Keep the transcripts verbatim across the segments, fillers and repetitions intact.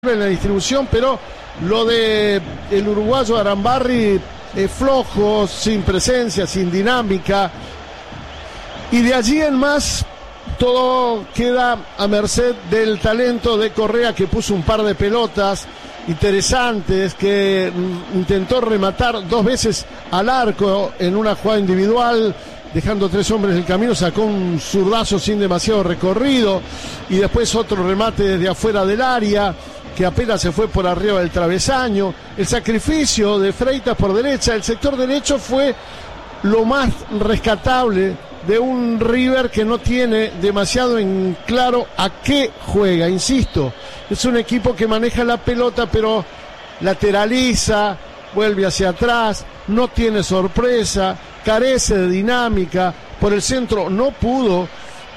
en la distribución, pero lo de el uruguayo Arambarri es flojo, sin presencia, sin dinámica, y de allí en más todo queda a merced del talento de Correa, que puso un par de pelotas interesantes, que intentó rematar dos veces al arco en una jugada individual, dejando tres hombres en el camino, sacó un zurdazo sin demasiado recorrido, y después otro remate desde afuera del área, que apenas se fue por arriba del travesaño. El sacrificio de Freitas por derecha, el sector derecho fue lo más rescatable de un River que no tiene demasiado en claro a qué juega. Insisto, es un equipo que maneja la pelota, pero lateraliza, vuelve hacia atrás, no tiene sorpresa, carece de dinámica. Por el centro no pudo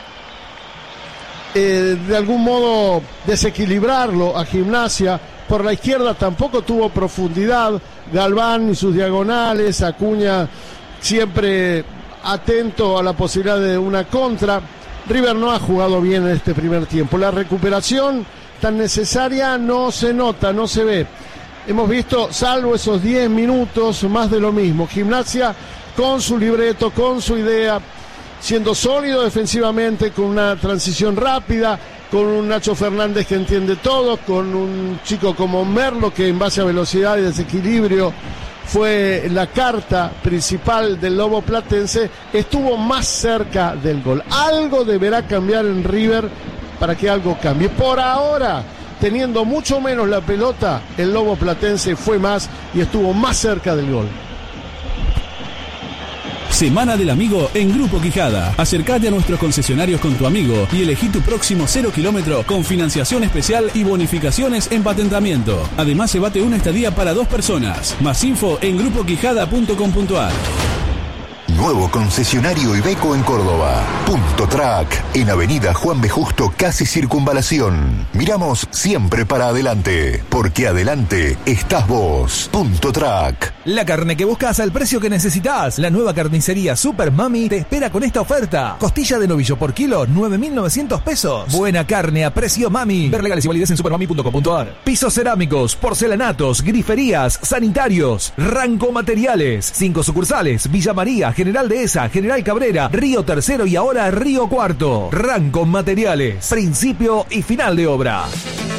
eh, de algún modo desequilibrarlo a Gimnasia. Por la izquierda tampoco tuvo profundidad. Galván y sus diagonales, Acuña siempre atento a la posibilidad de una contra. River no ha jugado bien en este primer tiempo. La recuperación tan necesaria no se nota, no se ve. Hemos visto, salvo esos diez minutos, más de lo mismo. Gimnasia con su libreto, con su idea, siendo sólido defensivamente, con una transición rápida, con un Nacho Fernández que entiende todo, con un chico como Merlo que en base a velocidad y desequilibrio fue la carta principal del Lobo Platense, estuvo más cerca del gol. Algo deberá cambiar en River para que algo cambie. Por ahora, teniendo mucho menos la pelota, el Lobo Platense fue más y estuvo más cerca del gol. Semana del Amigo en Grupo Quijada. Acércate a nuestros concesionarios con tu amigo y elegí tu próximo cero kilómetro con financiación especial y bonificaciones en patentamiento. Además, se bate una estadía para dos personas. Más info en grupo quijada punto com punto a r. Nuevo concesionario Iveco en Córdoba. Punto Track, en Avenida Juan B. Justo, casi Circunvalación. Miramos siempre para adelante, porque adelante estás vos. Punto Track. La carne que buscas al precio que necesitas. La nueva carnicería Super Mami te espera con esta oferta. Costilla de novillo por kilo, nueve mil novecientos pesos. Buena carne a precio Mami. Ver legales y validez en supermami punto com punto a r. Pisos cerámicos, porcelanatos, griferías, sanitarios. Ranco Materiales. Cinco sucursales. Villa María, General Dehesa, General Cabrera, Río Tercero y ahora Río Cuarto. Ranco Materiales. Principio y final de obra.